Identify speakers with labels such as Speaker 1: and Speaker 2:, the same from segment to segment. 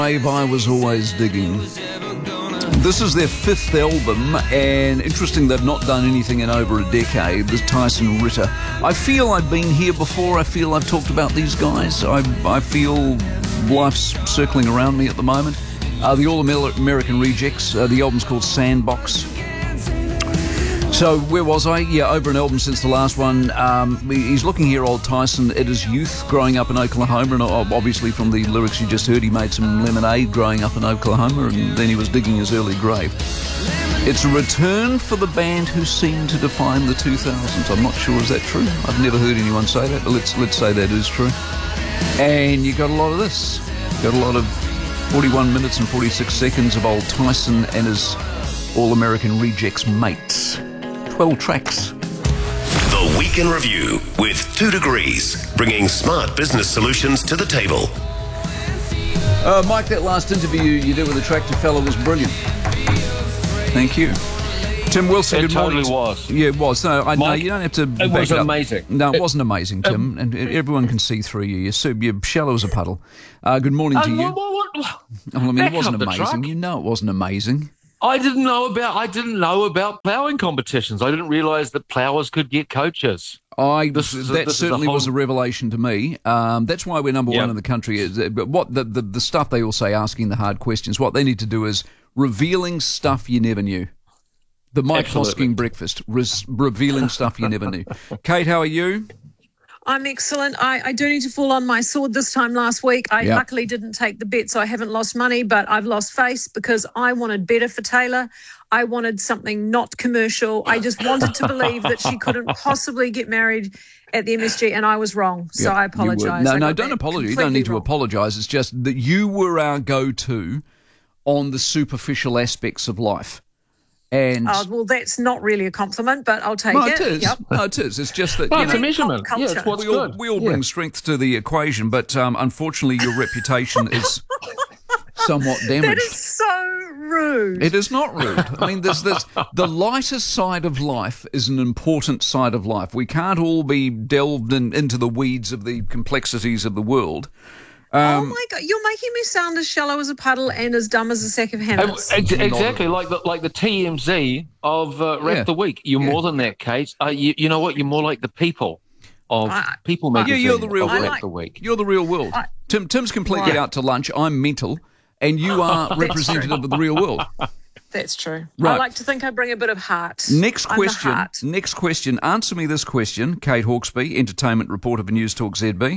Speaker 1: I was always digging. This is their fifth album, and interesting they've not done anything in over a decade. This Tyson Ritter. I feel I've been here before. I feel I've talked about these guys. I feel life's circling around me at the moment. The All-American Rejects. The album's called Sandbox. So where was I? Yeah, over an album since the last one. He's looking here, old Tyson, at his youth growing up in Oklahoma, and obviously from the lyrics you just heard, he made some lemonade growing up in Oklahoma, and then he was digging his early grave. It's a return for the band who seemed to define the 2000s. I'm not sure, is that true? I've never heard anyone say that, but let's say that is true. And you got a lot of this. Got a lot of 41 minutes and 46 seconds of old Tyson and his All-American Rejects mates. 12 tracks.
Speaker 2: The Week in Review with 2 Degrees, bringing smart business solutions to the table.
Speaker 1: Mike, that last interview you did with the tractor fella was brilliant. Thank you. Tim Wilson, good morning.
Speaker 3: It totally was.
Speaker 1: Yeah, it was. No,
Speaker 3: Mike,
Speaker 1: you don't have to back
Speaker 3: it was
Speaker 1: up.
Speaker 3: amazing.
Speaker 1: No, it wasn't amazing, Tim, and everyone can see through you. You're shallow as a puddle. Good morning to you. I mean, it wasn't amazing. You know it wasn't amazing.
Speaker 3: I didn't know about ploughing competitions. I didn't realise that ploughers could get coaches.
Speaker 1: That certainly was a revelation to me. That's why we're number one in the country. But what the stuff they all say, asking the hard questions, what they need to do is revealing stuff you never knew. The Mike Hosking breakfast, revealing stuff you never knew. Kate, how are you?
Speaker 4: I'm excellent. I do need to fall on my sword this time last week. I luckily didn't take the bet, so I haven't lost money, but I've lost face because I wanted better for Taylor. I wanted something not commercial. I just wanted to believe that she couldn't possibly get married at the MSG, and I was wrong. So I apologise.
Speaker 1: No, don't apologise. You don't need to apologise. It's just that you were our go-to on the superficial aspects of life. And
Speaker 4: well, that's not really a compliment, but I'll take
Speaker 1: it. It is. Yep. No, it is. It's just that
Speaker 3: it's a measurement.
Speaker 4: Yeah,
Speaker 3: it's what's
Speaker 1: we all bring strength to the equation, but unfortunately, your reputation is somewhat damaged.
Speaker 4: That is so rude.
Speaker 1: It is not rude. I mean, there's the lighter side of life is an important side of life. We can't all be delved into the weeds of the complexities of the world.
Speaker 4: Oh my God! You're making me sound as shallow as a puddle and as dumb as a sack of hammers.
Speaker 3: Exactly, like the TMZ of Rap the Week. You're more than that, Kate. You know what? You're more like the people of People Magazine.
Speaker 1: You're the real world.
Speaker 3: Rap the Week.
Speaker 1: You're the real world. Tim's completely out to lunch. I'm mental, and you are representative of the real world.
Speaker 4: That's true.
Speaker 1: Right.
Speaker 4: I like to think I bring a bit of heart.
Speaker 1: Next question. Answer me this question, Kate Hawkesby, entertainment reporter for News Talk ZB.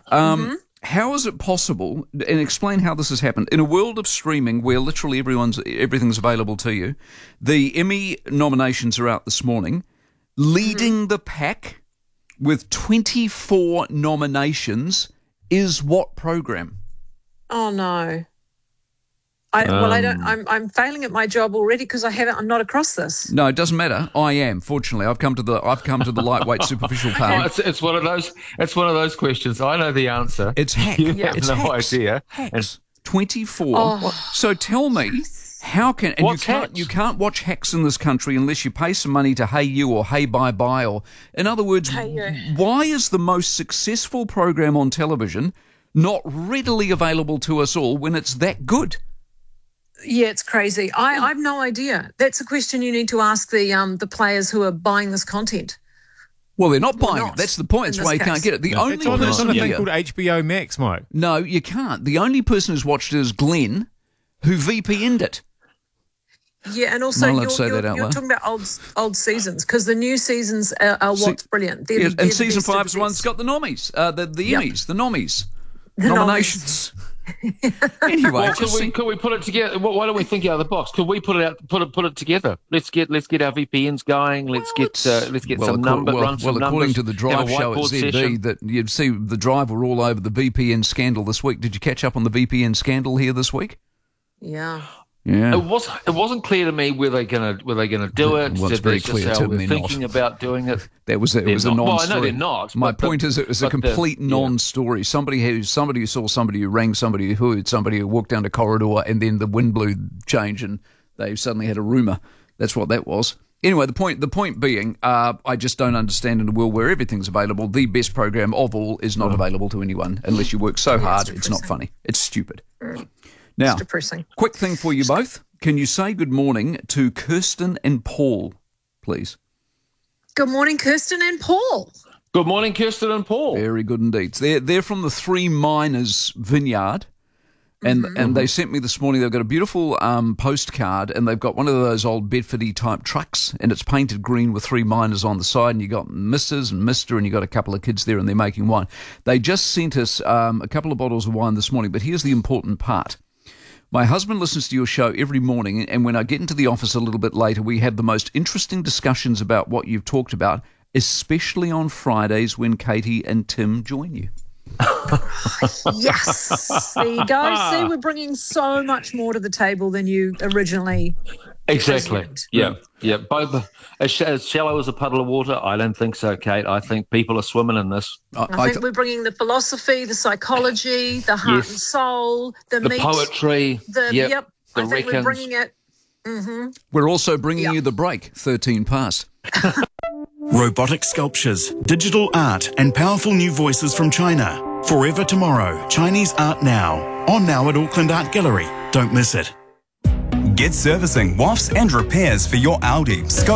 Speaker 1: How is it possible, and explain how this has happened, in a world of streaming where literally everything's available to you, the Emmy nominations are out this morning, leading the pack with 24 nominations is what program?
Speaker 4: Oh, no. I'm failing at my job already because I'm not across this.
Speaker 1: No, it doesn't matter. I am. Fortunately, I've come to the lightweight superficial part.
Speaker 3: It's one of those questions. I know the answer.
Speaker 1: It's hack.
Speaker 3: You have
Speaker 1: it's
Speaker 3: no
Speaker 1: hacks.
Speaker 3: idea.
Speaker 1: Hacks. 24. So tell me, how can you can't watch hacks in this country unless you pay some money to Hey You or Hey Bye Bye, or in other words, why is the most successful program on television not readily available to us all when it's that good?
Speaker 4: Yeah, it's crazy. I've no idea. That's a question you need to ask the players who are buying this content.
Speaker 1: Well, they're not buying it. That's the point. That's why you can't get it.
Speaker 5: It's on a thing called HBO Max, Mike.
Speaker 1: No, you can't. The only person who's watched it is Glenn, who VPN'd it.
Speaker 4: Yeah, and also you're talking about old seasons, because the new seasons are what's brilliant.
Speaker 1: And season 5 is the one that's got the nommies, the Emmys, the nommies, nominations. Anyway,
Speaker 3: well, could we put it together? Why don't we think out of the box? Could we put it together? Let's get our VPNs going. Let's get some numbers.
Speaker 1: Well, according to the Drive show at ZB,
Speaker 3: session.
Speaker 1: that you'd see the Drive were all over the VPN scandal this week. Did you catch up on the VPN scandal here this week?
Speaker 4: Yeah.
Speaker 1: Yeah.
Speaker 3: It wasn't clear to me were they gonna do it.
Speaker 1: Well, it's very clear to me.
Speaker 3: Thinking about doing it.
Speaker 1: It was a non-story.
Speaker 3: Well, I know they're not.
Speaker 1: My point is, it was a complete non-story. Somebody who saw somebody who rang somebody who heard somebody who walked down the corridor, and then the wind blew change, and they suddenly had a rumour. That's what that was. Anyway, the point being, I just don't understand in a world where everything's available, the best program of all is not available to anyone unless you work so hard. It's not funny. It's stupid. Now,
Speaker 4: It's depressing.
Speaker 1: quick thing for you both. Can you say good morning to Kirsten and Paul, please?
Speaker 4: Good morning, Kirsten and Paul.
Speaker 3: Good morning, Kirsten and Paul.
Speaker 1: Very good indeed. They're from the Three Miners Vineyard. And they sent me this morning, they've got a beautiful postcard, and they've got one of those old Bedfordy type trucks, and it's painted green with three miners on the side, and you got Mrs. and Mr. and you got a couple of kids there, and they're making wine. They just sent us a couple of bottles of wine this morning, but here's the important part. My husband listens to your show every morning, and when I get into the office a little bit later, we have the most interesting discussions about what you've talked about, especially on Fridays when Katie and Tim join you.
Speaker 4: Yes. There you go. See, we're bringing so much more to the table than you originally
Speaker 3: Exactly.
Speaker 4: presumed.
Speaker 3: Yeah. Both as shallow as a puddle of water. I don't think so, Kate. I think people are swimming in this.
Speaker 4: I think we're bringing the philosophy, the psychology, the heart and soul, the meat,
Speaker 3: poetry.
Speaker 4: I think
Speaker 3: reckons.
Speaker 4: we're bringing it.
Speaker 1: We're also bringing you the break, 13 past.
Speaker 6: Robotic sculptures, digital art, and powerful new voices from China. Forever Tomorrow, Chinese Art Now. On now at Auckland Art Gallery. Don't miss it.
Speaker 7: Get servicing, wafts and repairs for your Audi, Skoda,